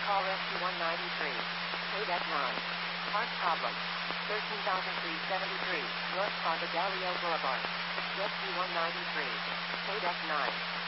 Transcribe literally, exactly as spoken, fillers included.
call Rescue one ninety-three. Code F nine. Part problem. thirteen thousand three hundred seventy-three, North Ponte Galileo Boulevard. Rescue one ninety-three. Code F nine.